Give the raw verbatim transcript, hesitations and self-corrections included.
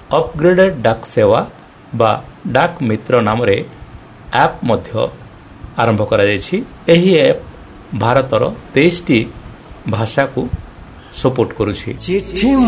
Upgraded ଡାକ ସେବା ବା ଡାକ ମିତ୍ର ନାମରେ ଆପ୍ ମଧ୍ୟ ଆରମ୍ଭ କରାଯାଇଛି। ଏହି ଆପ୍ ଭାରତର ତେଇଶଟି ଭାଷାକୁ ସପୋର୍ଟ କରୁଛି।